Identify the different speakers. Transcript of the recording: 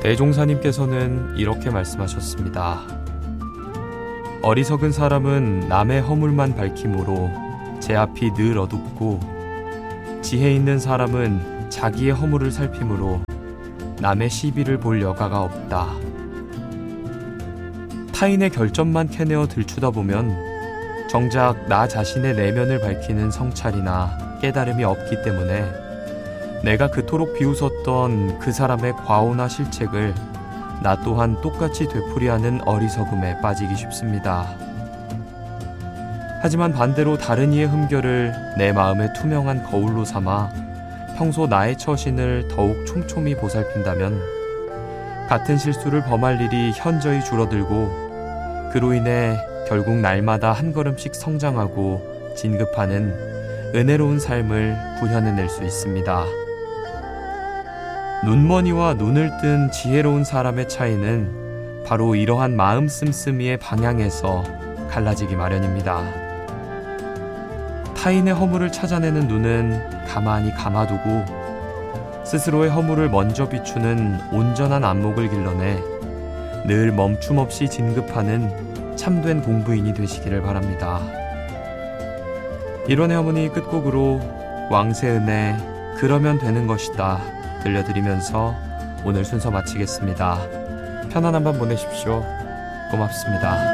Speaker 1: 대종사님께서는 이렇게 말씀하셨습니다. 어리석은 사람은 남의 허물만 밝힘으로 제 앞이 늘 어둡고, 지혜 있는 사람은 자기의 허물을 살핌으로 남의 시비를 볼 여가가 없다. 타인의 결점만 캐내어 들추다 보면 정작 나 자신의 내면을 밝히는 성찰이나 깨달음이 없기 때문에 내가 그토록 비웃었던 그 사람의 과오나 실책을 나 또한 똑같이 되풀이하는 어리석음에 빠지기 쉽습니다. 하지만 반대로 다른 이의 흠결을 내 마음의 투명한 거울로 삼아 평소 나의 처신을 더욱 촘촘히 보살핀다면 같은 실수를 범할 일이 현저히 줄어들고, 그로 인해 결국 날마다 한 걸음씩 성장하고 진급하는 은혜로운 삶을 구현해낼 수 있습니다. 눈머니와 눈을 뜬 지혜로운 사람의 차이는 바로 이러한 마음 씀씀이의 방향에서 갈라지기 마련입니다. 타인의 허물을 찾아내는 눈은 가만히 감아두고 스스로의 허물을 먼저 비추는 온전한 안목을 길러내 늘 멈춤없이 진급하는 참된 공부인이 되시기를 바랍니다. 이론의 어머니 끝곡으로 왕세은의 그러면 되는 것이다 들려드리면서 오늘 순서 마치겠습니다. 편안한 밤 보내십시오. 고맙습니다.